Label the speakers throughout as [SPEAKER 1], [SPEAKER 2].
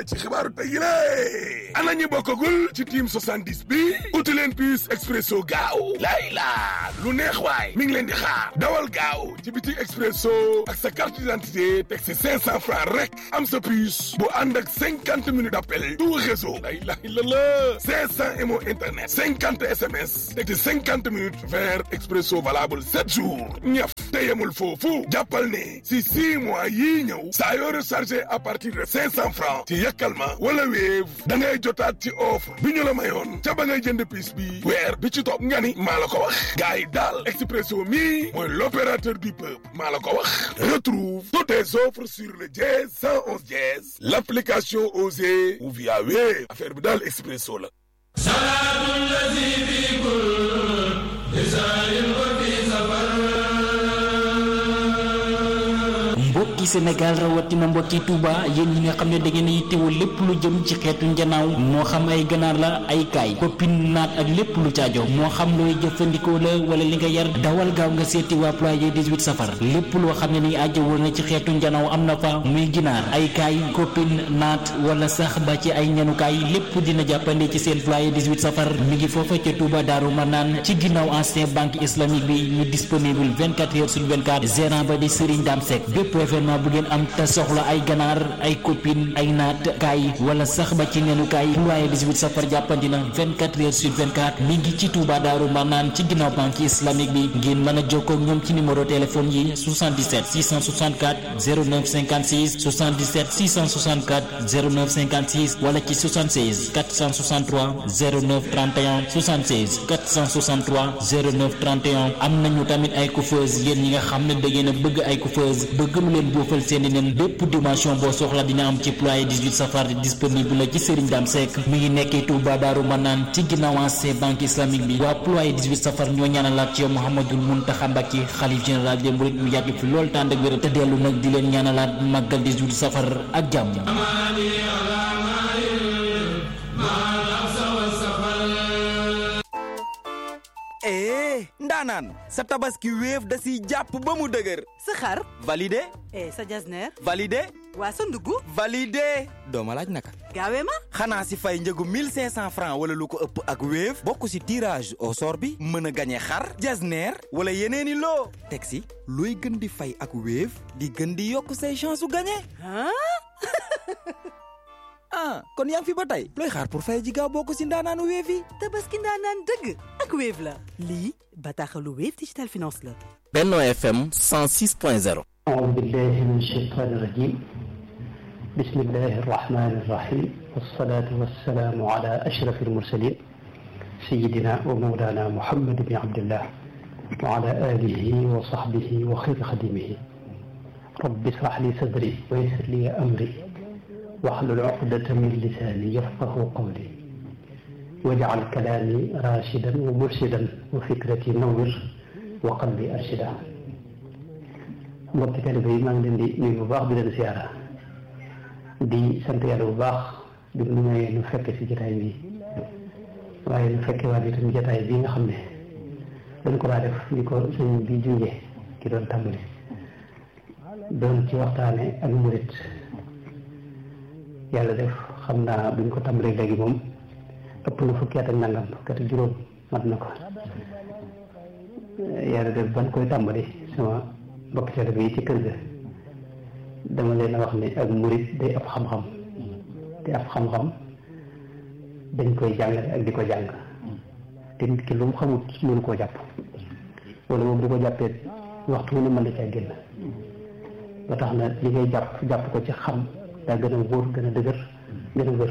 [SPEAKER 1] ci xibaaru tey yi lée ana ñi bokkagul ci team 70 bi uti leen puce expresso gaaw lay laa lu neex waay mi ngi leen di xaar dawal gaaw ci biti expresso ak sa carte d'identité teg ci 500 francs rek am sa puce bu ànd ak 50 minutes d'appel tout réseau la ilaha illallah 500 mo internet 50 SMS teg ci 50 minutes vers expresso valable 7 jours ñëf te yemul foofu jàppal ne si 6 mois yii ñëw saa yoo rechargé à partir de 500 francs ci Yakalma wala Wave da ngay jotaat ci offre bi ñu la mayoon ca ba ngay jënd puce bi weer bi ci topp nga ni maa la ko wax gars yi daal Expresso mi mooy l'opérateur du peuple maa la ko wax. Retrouve toutes tes offres sur le dièse 111 dièse l'application Osée ou via Wave affaire bi daal Expresso la.
[SPEAKER 2] mbokki Sénégal rawatina mbokki Touba yéen ñi nga xam ne da ngeen yittewoo lépp lu jëm ci xeetu njanaaw moo xam ay ganaar la ay kaay koppin naat ak lépp lu caajo moo xam looy jëfandikoo la wala li nga yar dawal gaaw nga seeti waa ployé 18 safar lépp loo xam ne ni aajo woon na ci xeetu njanaaw am na fa muy ginaar ay kaay koppin naat wala sax ba ci ay ñanukaay lépp dina jàppande ci seen ployé 18 safar mi ngi foofa ca Touba Daaru Manaan ci ginnaaw ancien banque islamique bi ñu disponible 24 heures sur 24 gérant ba di Serigne Dame Seck bépp événement bu ngeen am te soxla ay ganaar ay copine ay naat kaay wala sax ba ci nenukaay ployé 18 safar jàppandina 24 heures sur 24 mi ngi ci Touba Daaru Manaan ci ginnaaw banque islamique bi ngeen mën a jokkoo ak ñoom ci numéro téléphone yi 77 664 09 56 77 664 09 56 wala ci 76 463 09 31 76 463 09 31 am nañu tamit ay coiffeuse yéen ñi nga xam ne da ngeen a bëgg ay coiffeuse bëgg lu leen boofal seeni nen bépp dimension boo soxla dina am ci ployé 18 safar disponible la ci Serigne Dame Seck mi ngi nekkee Touba Daaru Manaan ci ginnaaw ancien banque islamique bi waa ployé 18 safar ñoo ñaanalaat ci yow Mouhamadoul Mountakha Mbacké xalif général des mourides mu yàgg fi lool tànd ak wér te dellu nag di leen ñaanalaat màggal 18 safar ak jàmm.
[SPEAKER 3] ndaanaan sa tabaski Wave da siy jàpp ba mu dëgër.
[SPEAKER 4] sa xar
[SPEAKER 3] validé.
[SPEAKER 4] sa jasneer
[SPEAKER 3] validé.
[SPEAKER 4] waa sa ndugg
[SPEAKER 3] validé. dooma laaj naka.
[SPEAKER 4] gaawee ma.
[SPEAKER 3] xanaa si fay njëgu 1500 francs wala lu ko ëpp ak Wave bokk si tirage au sort bi mën a gañe xar jasneer wala yeneeni loo teg si looy gën di fay ak Wave di gën di yokk say chance su gañe. kon yaa ngi fi ba tey looy xaar pour fay ji gaaw bokk si ndaanaanu Wave yi.
[SPEAKER 4] tabaski ndaanaan dëgg ak Wave la lii bataaxalu Wave Digital Finance la.
[SPEAKER 5] Benno FM 106.0.
[SPEAKER 6] أعوذ بالله من الشيطان الرجيم بسم الله الرحمن الرحيم والصلاة والسلام على أشرف المرسلين سيدنا ومولانا محمد بن عبد الله وعلى آله وصحبه وخير خديمه رب اشرح لي صدري ويسر لي أمري واحلل عقدة من لساني يفقه قولي واجعل كلامي راشدا ومرشدا وفكرتي نور وقلبي أرشدا. mbokki taalibe yi maa ngi leen di nuyu bu baax di leen siyaara di sant yàlla bu baax di nu mayee nu fekke si jotaay bi waaye nu fekke waat itam jotaay bi nga xam ne dañ ko daa def ni ko sëñ bi junjee ki doon tàmbali doon ci waxtaane ak murit yàlla def xam naa buñ ko tàmbalee léegi moom ëpp na fukki at ak nangam fukki at ak juróom mat na ko yàlla def ban koy tàmbali sama mbokk taalibe yi ci kër ga dama leen a wax ne ak murit day ab xam-xam te ab xam-xam dañ koy jàngale ak di ko jàng te nit ki lu mu xamut mënu koo jàpp wala moom di ko jàppee waxtu wu ne mën na caa génn ba tax na li ngay jàpp ko ci xam daa gën a wóor gën a dëgër gën a wër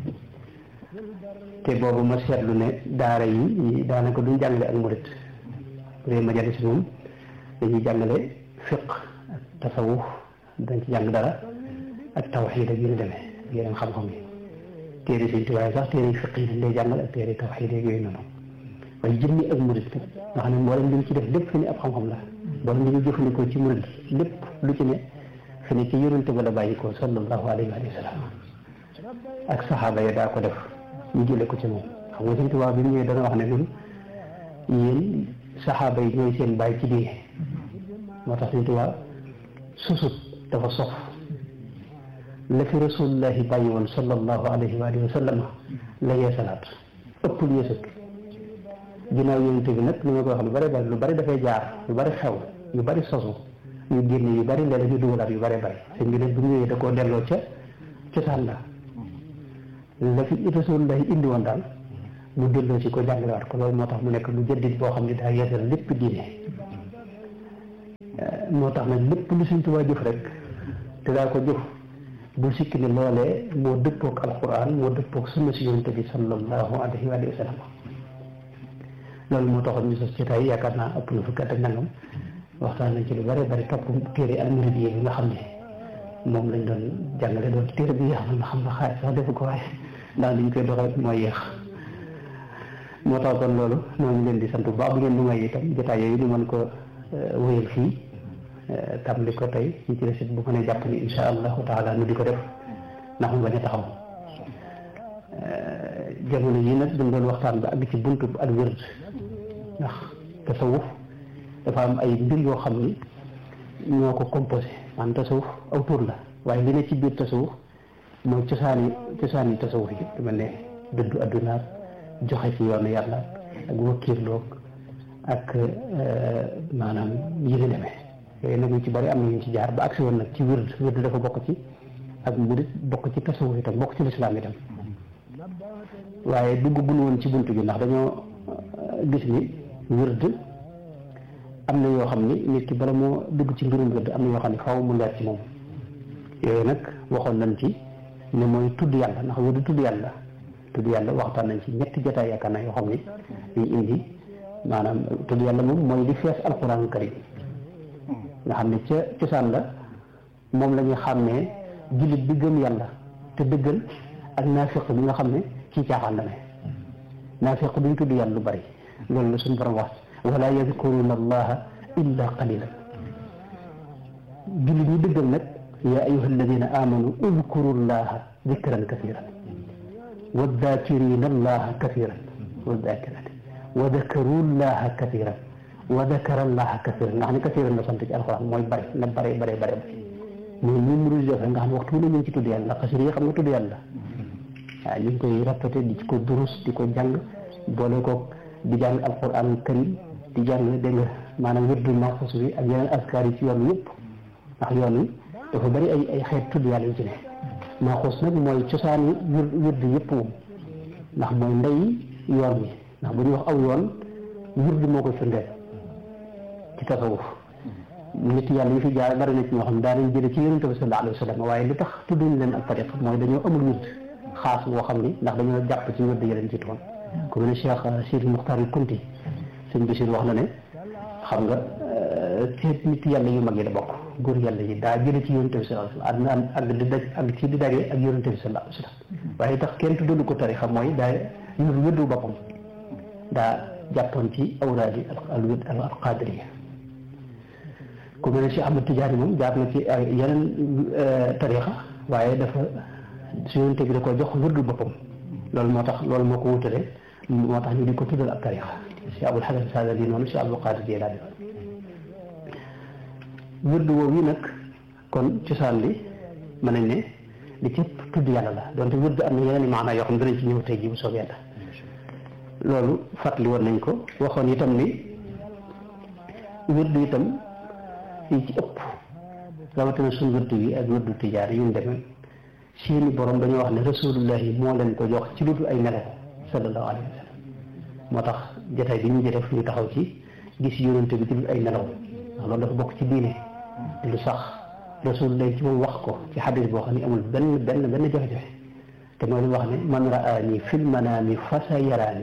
[SPEAKER 6] te boobu ma seetlu ne daara yi daanaka duñ jàngale ak murit bu dee majalis moom dañuy jàngale fiq ak tasawuf dañ ci jàng dara ak tawxiid ak yu ñu demee yeneen xam-xam yi téere Sëñ Tuubaa sax téere fiq yi dañ lay jàngal ak téere tawxiid ak yooyu noonu waaye jëmmi ak murit nga xam ne mboolem li ñu ci def lépp fi ne ab xam-xam la mboolem li ñu jëfandikoo ci murit lépp lu ci ne fi ne ci yonente ba la bàyyi ko sallallahu alayhi wa sallam ak saxaaba ya daa ko def ñu jële ko ci moom xam nga Sëñ Tuubaa bi mu ñëwee dana wax ne ñun yéen saxaaba yi ñooy seen bàyyi ci diine moo tax Sëñ Tuubaa susut dafa sof la fi rasulullahi bàyyi woon sallallahu alayhi wa alihi wa sallam la yeesalaat ëppul yeesut ginnaaw yonent bi nag li ma ko wax lu bari dafay jaar lu bari xew yu bari sosu ñu génne yu bari léeg-léeg ñu dugalaat yu bari sëñ bi nag bu ñëwee da koo delloo ca cosaan la fi rasulullahi indi woon daal mu delloo ci ko jàngalewaat ko loolu moo tax mu nekk lu jëddit boo xam ne daa yeesal lépp diine moo tax nag lépp lu Sëñ Tuubaa jëf rek te daa ko jëf bul sikki ne loolee moo dëppook alquran moo dëppook sunna si yonent bi sallallahu alayhi wa sallam loolu moo taxoon ñu sos ci tey yaakaar naa ëpp na fukki at ak nangam waxtaan nañ ci lu bari topp téere al-Muridiyya bi nga xam ne moom lañ doon jàngale doon téere bi yéex na xam na xaalis sax defu ko waaye ndax liñ koy doxee mooy yéex moo tax kon loolu ñoo ngi leen di sant bu baax bu ngeen nu may itam jotaay yooyu ñu mën ko wéyal fii tàmbali ko tey ci ci resit bu mënee jàpp ni insha allahu taala nu di ko def ndax mu bañ a taxaw jamono yi nag dañ doon waxtaan ba àgg ci buntu ak wérd ndax tasawuf dafa am ay mbir yoo xam ni ñoo ko composé maanaam tasawuf aw tur la waaye li ne ci biir tasawuf mooy cosaani tasawuf yi lu mel ne dëddu addunaat joxe ci yoonu yàlla ak wakkiirloog ak maanaam yi ni demee yooyu nag ñu ci bari am na ñu ci jaar ba agsi woon nag ci wird dafa bokk ci ak murit bokk ci tasawuf itam bokk ci lislaam itam waaye dugg gun woon ci buntu bi ndax dañoo gis ni wird am na yoo xam ni nit ki bala moo dugg ci mbirum wird am na yoo xam ne faaw mu leer ci moom yooyu nag waxoon nañ ci ne mooy tudd yàlla ndax wird tudd yàlla waxtaan nañ ci ñetti jotaay yaakaar naa yoo xam ni dañu indi maanaam tudd yàlla moom mooy li fees alquran karim nga xam ne ca cosaan la moom la ñuy xàmmee jullit bi gëm yàlla te dëggal ak naafiq bi nga xam ne ci caaxaan la ne naafiq duñ tudd yàlla lu bari loolu la suñu borom wax wala yadkuruna allaha illa qalilan jullit ñi dëggal nag yaa ayuha alladina amanu udkuru llaha dikran kathiran والذاكرين الله كثيرا والذاكرات وذكروا الله كثيرا وذكر الله كثيرا يعني كثيرا la sant ci alxuraan mooy bari na bari mooy ñu mu def nga xam waxtu ñu ci tudd yàlla xasir yi xam nga tudd yàlla waaw ñu ngi koy répété di ko durus di ko jàng boole ko di jàng alxuraan karim di jàng dégg nga maanaam wirdu maxsuus bi ak yeneen askar yi ci yoon wi yëpp ndax yoon wi dafa bari ay xeet tudd yàlla yu ci ne maaxuus nag mooy cosaani wird yëpp moom ndax mooy ndey yoon wi ndax bu ñuy wax aw yoon wird moo koy firndeel ci tasawuf nit yàlla yi fi jaar bari na ci ñoo xam ne daanañ jële ci yonent bi sallallahu alayhi wa sallam waaye li tax tudduñ leen ak tariqa mooy dañoo amul wird xaas boo xam ni ndax dañoo jàpp ci wird yi leen jiitoon ku mel ne Cheikh Sidi Muxtaar Kunti sëñ Bachir wax na ne xam nga ci nit yàlla yu mag yi la bokk góor yàlla yi daa jële ci yonent bi sallallahu alayhi wa sallam ak ci di dagee ak yonent bi sallallahu alayhi wa sallam waaye tax kenn tuddalu ko tariqa mooy daa yor wérdu boppam daa jàppoon ci awraadi al qadiriya ku mel ne Cheikh Ahmad Tijaani moom jaar na ci yeneen tariqa waaye dafa su yonent bi da ko jox wérdu boppam loolu moo ko wutale moo tax ñu di ko tuddal ab tariqa Cheikh Abul Hasan Saadali noonu Cheikh Abdul Qaadir Jilaani wérdu woowu yi nag kon cosaan li mën nañ ne li ci tudd yàlla la donte wérdu am na yeneen i maanaa yoo xam ne danañ ci ñëw tey jii bu soobee yàlla loolu fàttali woon nañ ko waxoon itam ni wérdu itam yi ci ëpp rawatina suñu wérdu yi ak wérdu tijaar yu ñu demee seeni borom dañoo wax ne rasulullahi moo leen ko jox ci lu dul ay melo sallallahu alayhi wa sallam moo tax jotaay bi ñu ngi def ñu taxaw ci gis yonente bi ci lu ay nelaw ndax loolu dafa bokk ci diine lu sax rasulullah ci moom wax ko ci xadis boo xam ne amul benn jafe-jafe te mooy li wax ne man raani fil manaami fasa yaraani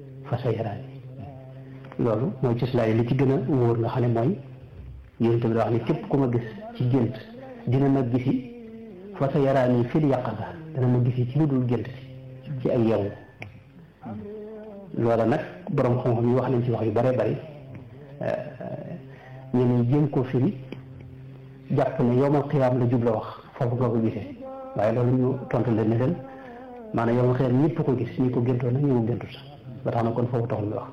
[SPEAKER 6] loolu mooy cëslaay li ci gën a wóor nga xam ne mooy yonente bi da wax ne képp ku ma gis ci gént dina ma gisi fasa yaraani fil yaqaza dana ma gisi ci lu dul gént ci ay yeewu loola nag borom xam-xam yi wax nañ ci wax yu bare bari ñeneen jéem koo firi jàpp ne yowmal xiyaam la jubla wax foofu nga ko gisee waaye loolu ñu tontu leen ne leen maanaam yowmal xiyaam ñëpp ko gis ñi ko géntoon nag ñu ko géntut ba tax na kon foofu taxul ñu wax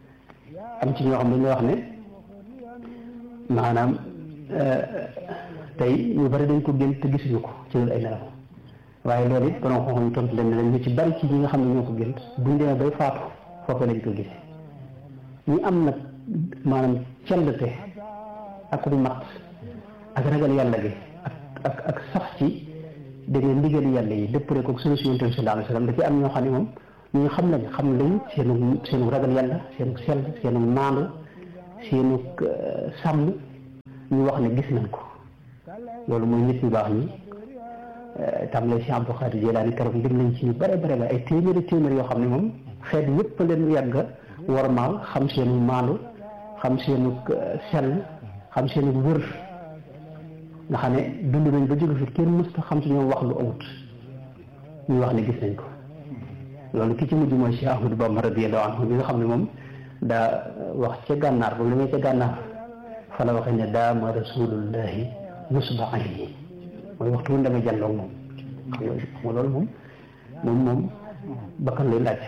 [SPEAKER 6] am ci ñoo xam ne dañuy wax ne maanaam tey ñu bari dañ ko gént te gisuñu ko ci loolu ay nelaw waaye loolu it borom xam-xam tontu leen ne leen ñu ci bari ci ñi nga xam ne ñoo ko gént buñ demee bay faatu foofu lañ ko gisee ñi am nag maanaam cellte ak mat ak ragal yàlla gi ak sax ci dégg nga ndigali yàlla yi lépp rek ak sunu Yonent bi sallallahu alayhi wa sallam da ci am ñoo xam ne moom ñu xam lañ seenu ragal yàlla seenu sell seenu maandu seenu sàmm ñu wax ne gis nañ ko loolu mooy nit ñu baax ñi tàmbalee Cheikh Abdou Khadir Jilaani keroog lim nañ ci ñu bare bare ba ay téeméeri yoo xam ne moom xeet yëpp leen yàgg wormaal xam seenu maandu xam seenu sell xam seenu wër nga xam ne dund nañ ba jóge fi kenn mësta xam si ñoom wax lu amut ñu wax ne gis nañ ko loolu ki ci mujj mooy Cheikh Ahmadou Bamba radiyallahu anhu bi nga xam ne moom daa wax ca gànnaar ba lu may ca gànnaar fa la waxee ne daama rasulullahi musba ayni mooy waxtu wu demee jàlloog moom xam nga loolu moom bakkan lay laaj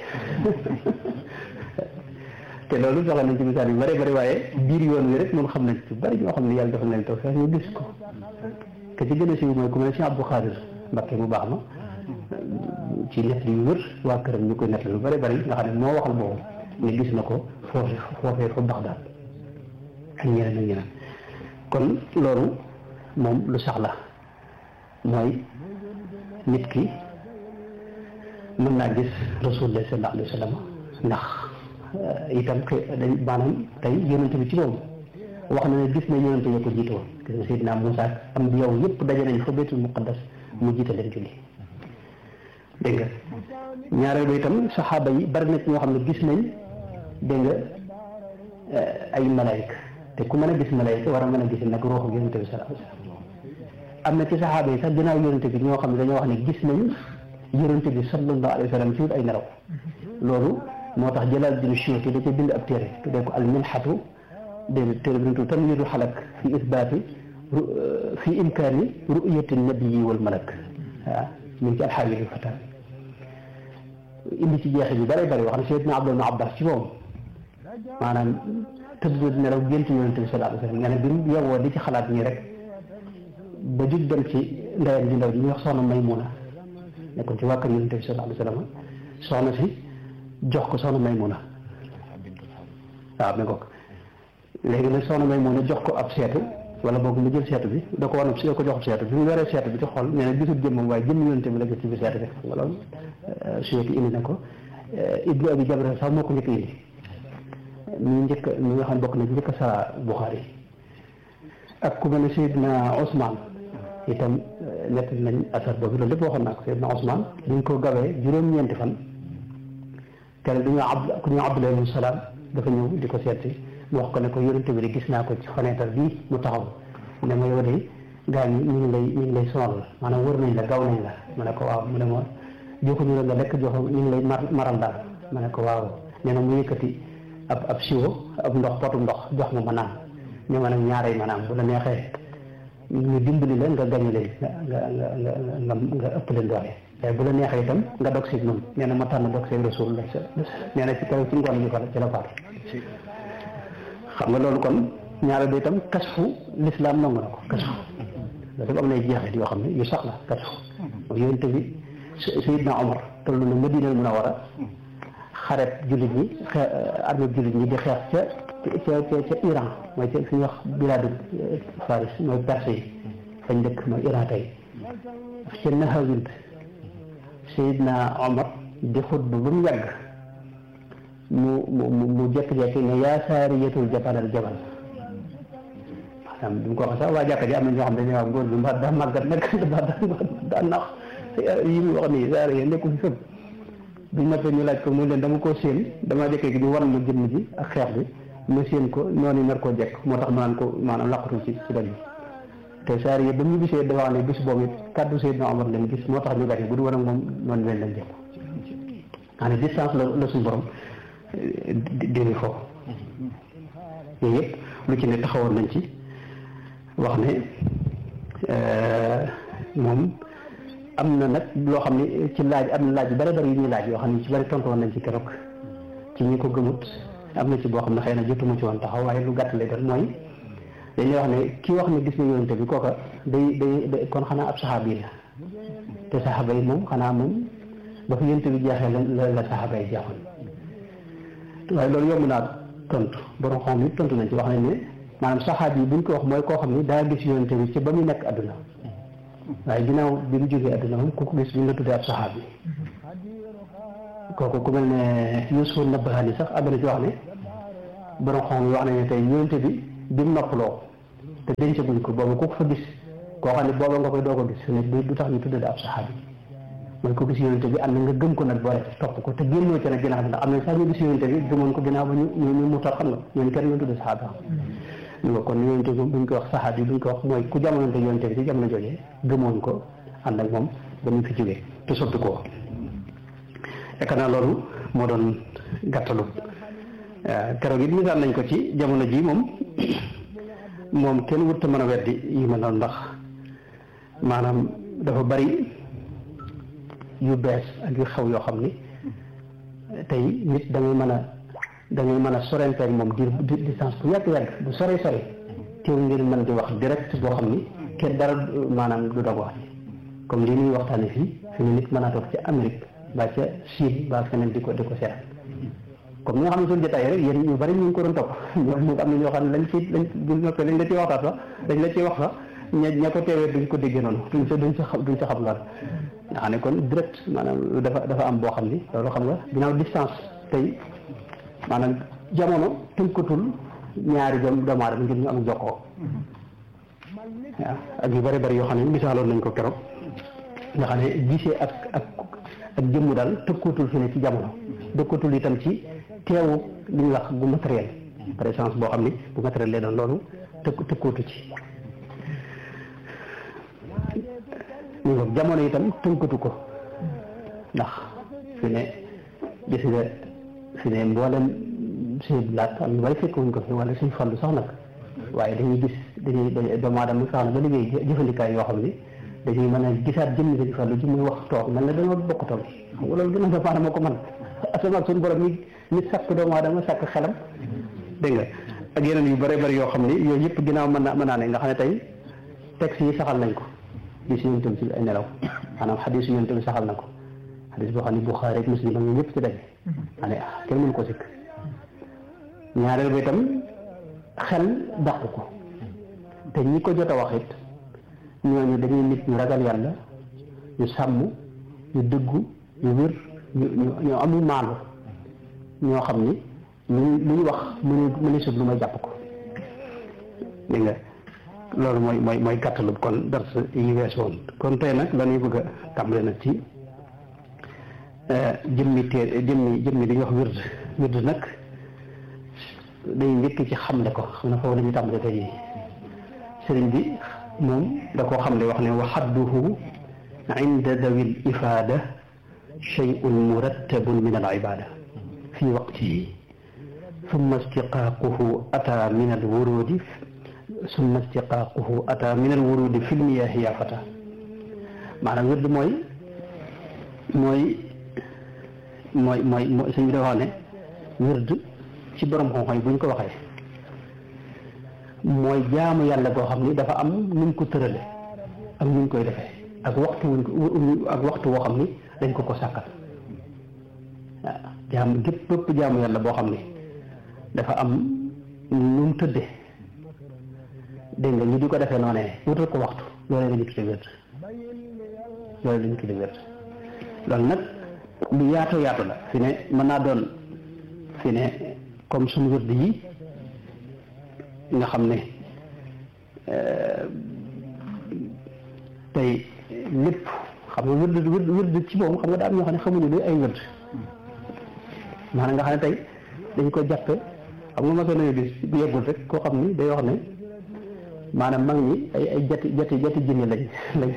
[SPEAKER 6] te loolu soxla nañ ci misaal yu bëri bëri waaye biir yoon wi rek moom xam nañ ci bëri ñoo xam ne yàlla dafa leen taw feex ñu gis ko te ci gën a siiw mooy ku mel ne Cheikh Abdou Khadir Mbacké mu baax ma ci nett yu wër waa këram ñu koy nett lu bëri bëri nga xam ne moo waxal boobu ne gis na ko foofee fa Baxdaad ak ñeneen ak ñeneen kon loolu moom lu sax la mooy nit ki mën naa gis Rasulullah sallallahu alayhi wa sallam ndax itam maanaam tey yonente bi ci moom wax na ne gis na yonente ya ko jiite woon gis na Seydina Moussa am bi yow yëpp daje nañ fa Baytul Muqaddas mu jiite leen julli dégg nga ñaareel ba itam saxaaba yi bari na ci ñoo xam ne gis nañ dégg nga ay malaayika te ku mën a gis malaayika war a mën a gis nag ruuxu yonente bi sallallahu alayhi wa sallam am na ci saxaaba yi sax ginnaaw yonente bi ñoo xam ne dañoo wax ne gis nañ yonente bi sallallahu alayhi wa sallam ci ay nelaw loolu moo tax Jalaaluddin Suyuuti da ca bind ab téere tuddee ko al-Minhatu dégg téere bi ñu tamyiizul halak fi isbaati fi imkaani ru'yati nabiyyi wal malak waaw mu ngi ci al-Haawiyul Fataa indi ci jeexi bi bëri bëri wax na Seydina Abdullah ibn Abbas ci moom maanaam tëdd nelaw gént yonente bi sallallahu alayhi wa sallam nga ne bi mu yewoo di ci xalaat nii rek ba jug dem ci ndeyam ji ndaw ji ñuy wax soxna Maymuna nekkoon ci waa kër yonente bi sallallahu alayhi wa sallam soxna si jox ko soxna Maymuna waaw mi ngoog léegi nag soxna Maymuna jox ko ab seetu wala boog mu jël seetu bi da ko wan da ko jox ab seetu bi mu yoree seetu bi ci xool nee na gisul jëmmam waaye jëmm yonente bi la gis ci biir seetu bi xam nga loolu Suyuuti indi na ko Ibnu Abi Jamra sax moo ko njëkk indi ñu nga xam ne bokk na ci njëkk sa Buxaari ak ku mel ne Seydina Ousmane itam nett nañ asar boobu loolu lépp waxoon naa ko Seydina Ousmane duñ ko gawee juróom-ñeenti fan kenn du ñu Abdullah ibn Salaam dafa ñëw di ko seeti mu wax ko ne ko yonente bi de gis naa ko ci fenêtre bii mu taxaw ne ma yow de gaa ñi ñu ngi lay sonal maanaam wër nañ la gaw nañ la ma ne ko waaw mu ne ma joxuñu la nga lekk joxu ñu ngi lay maral daal ma ne ko waaw nee na mu yëkkati ab siwo ab ndox potu ndox jox ma naan ñu ma nag ñaarey maanaam bu la neexee ñu dimbali leen nga gañu leen nga ëpp leen doole waaye bu la neexee itam nga dog si ñun nee na ma tànn dog si Rasul nee na ci kaw ci ngoon ñu ko ci la faatu xam nga loolu kon ñaareel bi itam kasfu lislaam nangu na ko kasfu loolu dafa am nay jeexit yoo xam ne yu sax la kasfu yonente bi Seydina Omar toll na Madina Munawara xaret jullit ñi armée jullit ñi di xeex ca Iran mooy ca fi ñuy wax bilaadu Faris mooy Perse yi fañ dëkk mooy Iran tey ca Nahawind Seydina Omar di xutba ba mu yàgg mu jekki-jekki ne yaa saariyatul jabalal jabal maanaam bi mu ko wax sax waa jàkka ji am na ñoo xam ne dañuy wax góor bi mbaa daa màggat nag daa nax yi mu wax nii saariya nekku fi sëb biñ noppee ñu laaj ko mu leen dama koo séen dama jëkkee gi ñu war ma jëmm ji ak xeex bi ma séen ko noonu nar koo jekk moo tax ma naan ko maanaam laqatu ci dal bi te saar yi ba mu gisee dafa wax ne bis boobu it kàddu Seydina Omar leen gis moo tax ñu gàcce bu du war ak moom noonu leen lañ jekk maanaam distance la suñu borom dégg foofu yooyu yëpp lu ci ne taxawoon nañ ci wax ne moom am na nag loo xam ne ci laaj am na laaj yu bëri yu ñuy laaj yoo xam ne ci bëri tontu woon nañ ci keroog ci ñi ko gëmut am na ci boo xam ne xëy na jotuma ci woon taxaw waaye lu gàtt lay doon mooy dañuy wax ne ki wax ne gis na yonent bi kooka day kon xanaa ab saxaaba yi la te saxaaba yi moom xanaa moom ba fi yonent bi jeexee la saxaaba yi jeexoon waaye loolu yomb naa tontu borom xam ni tontu nañ ci wax nañ ne maanaam saxaaba yi buñ ko wax mooy koo xam ni daa gis yonent bi ci ba muy nekk adduna waaye ginnaaw bi mu jógee adduna moom ku ko gis buñ la tuddee ab saxaaba yi kooku ku mel ne Yuusuf Nabahani sax am na ci wax ne borom xam yi wax nañ ne tey yonent bi mu noppaloo te dencaguñ ko boobu ku ko fa gis koo xam ne booba nga koy doo ko gis ne du tax ñu tuddee ab saxaaba yi mooy ko gis yonent bi am na nga gëm ko nag boole topp ko te génnoo ci nag ginnaaw bi ndax am na sax ñu gis yonent bi gëmoon ko ginnaaw ba ñu mu tar xam nga ñooñu kenn ñu tuddee saxaaba nga kon yonent bi buñ ko wax saxaaba yi buñ ko wax mooy ku jamonante yonent bi ci jamono jooje gëmoon ko ànd ak moom ba ñu fi jógee te soppi ko yaakaar naa loolu moo doon gàttalu keroog it misaal nañ ko ci jamono ji moom kenn wut te mën a weddi yi ma noonu ndax maanaam dafa bari yu bees ak yu xew yoo xam ni tey nit da ngay mën a sorenteeg moom di distance bu yàgg bu sore teew ngeen mën di wax direct boo xam ni kenn dara maanaam du dog wax comme lii ñuy waxtaane fii fi ne nit mën a toog ci Amérique ba ca Chine ba feneen di ko seet comme ñi nga xam ne suñu jotaay rek yéen ñu bari ñu ngi ko doon topp ñoom am na ñoo xam ne lañ la ci waxtaan sax dañ la ci wax sax ña ko teewee duñ ko déggee noonu duñ ci xam lool nga xam ne kon direct maanaam dafa am boo xam ni loolu xam nga ginnaaw distance tey maanaam jamono tënkatul ñaari doomu aadama ngir ñu am jokkoo waaw ak yu bari bari yoo xam ne misaaloon nañ ko keroog nga xam ne gisee ak jëmm daal tëkkatul fi ne ci jamono dëkkatul itam ci teewu li ñuy wax bu matériel par exemple boo xam ni bu matériel lay doon loolu tëkkatu ci ñu nga jamono itam tënkatu ko ndax fi ne gis nga fi ne mboolem suñu laat am ñu bari fekkuñ ko fi wala suñu fallu sax nag waaye dañuy gis dañuy doomu aadama sax na ba liggéey jëfandikaay yoo xam ni dañuy mën a gisaat jëmmi suñu fallu ji muy wax toog mel na dañoo bokk toog xam nga loolu gën a doomu aadama ko man asamaan suñu borom ñi sàkk doomu aadama sàkk xelam dégg nga ak yeneen yu bari bari yoo xam ni yooyu yëpp ginnaaw mën naa ne nga xam ne tey texte yi saxal nañ ko di si yonent bi ci ay nelaw maanaam xadis yonent bi saxal na ko xadis boo xam ne Buxaari ak Muslim ak ñoom ñëpp ci daje ma ne kenn mënu ko sikk ñaareel ba itam xel dàqu ko te ñi ko jot a wax it ñooñu dañuy nit ñu ragal yàlla ñu sàmm ñu dëggu ñu wér ñu amul maandu ñoo xam ni lu ñu wax mënu sut lu may jàpp ko dégg nga loolu mooy gàttalu kon dars yi wees woon kon tey nag lañuy bëgg a tàmbale nag ci jëmmi li ñuy wax wird nag dañuy njëkk ci xamle ko xam na foofu la ñuy tàmbale tey sëriñ bi moom da koo xamle wax ne wa xadduhu inda dawil ifaada shay'un murattabun min al ibada fi waqtihi summa istiqaaquhu ata min al wurudi summa istiqaaquhu ata min al wurudi fi lmiyaahi yaa fata maanaam wird mooy sëñ bi dafa wax ne wird ci borom xam-xam yi bu ñu ko waxee mooy jaamu yàlla goo xam ni dafa am nuñ ko tërale ak nuñ koy defee ak waxtu woo xam ni dañ ko sàkkal waaw bépp jaamu yàlla boo xam ni dafa am nu mu tëdde dégg nga ñu di ko defee noonee wutal ko waxtu loolu la ñu tudde wird loolu nag lu yaatu la fi ne mën naa doon fi ne comme suñu wird yi nga xam ne tey lépp xam nga wird ci moom xam nga daa am ñoo xam ne xamuñu luy ay wird maanaam nga xam ne tey dañ ko jàppe xam nga mosoon nañu gis bu yeggul rek koo xam ni day wax ne maanaam mag ñi ay jati jinne lañ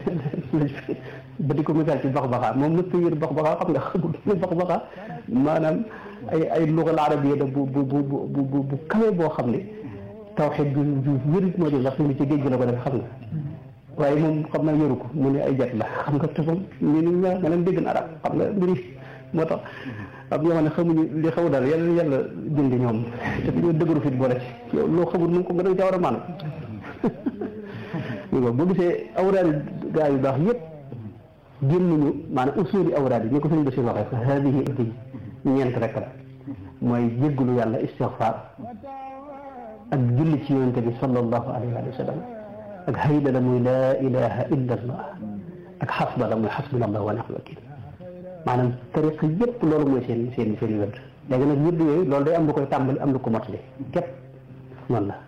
[SPEAKER 6] ba di ko misaal ci bax-baxaa moom mësta yër bax-baxaa xam nga xamul bax-baxaa maanaam ay lugal arabiya da bu kawe boo xam ne tawxiid bi wérit moo jël ndax suñu ci géej gi la ko def xam nga waaye moom xam na yoru ko mu ne ay jat la xam nga te moom nga leen dégg na arab xam nga mbiri moo tax am ñoo xam ne xamuñu li xaw daal yàlla jëndi ñoom te dañoo dëgëru fit boole ci yow loo xamul nu ko nga da ca war a maanaam boo gisee awraad gaa yu baax yëpp génnuñu maanaam usuli awraad yi ñu ko sëñ Bachir waxee hadihi ñeent rek la mooy jéggalu yàlla istixfaar ak julli ci yonente bi sallallahu alayhi wa sallam ak hayda la muy laa ilaha illa allah ak xasba la muy xasbuna allah wa ni'mal wakil maanaam tariqa yëpp loolu mooy seen wérd léegi nag wérd yooyu loolu day am lu koy tàmbali am lu ko motali képp noonu la